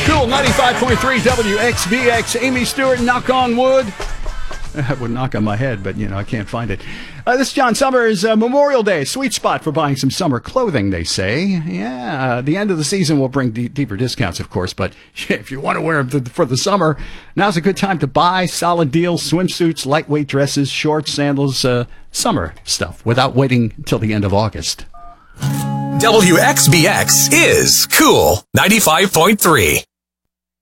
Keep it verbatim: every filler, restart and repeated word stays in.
Cool, ninety-five point three W X B X. Amy Stewart, Knock on Wood. I would knock on my head, but, you know, I can't find it. Uh, this is John Summers. Uh, Memorial Day, sweet spot for buying some summer clothing, they say. Yeah, uh, the end of the season will bring d- deeper discounts, of course, but if you want to wear them for the summer, now's a good time to buy solid deals, swimsuits, lightweight dresses, shorts, sandals, uh, summer stuff, without waiting until the end of August. W X B X is Cool ninety-five point three.